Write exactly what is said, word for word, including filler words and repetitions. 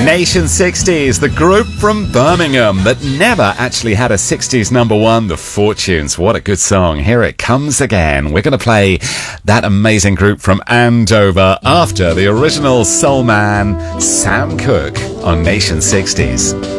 Nation sixties, the group from Birmingham that never actually had a sixties number one, The Fortunes. What a good song. Here it comes again. We're going to play that amazing group from Andover after the original soul man, Sam Cooke, on Nation sixties.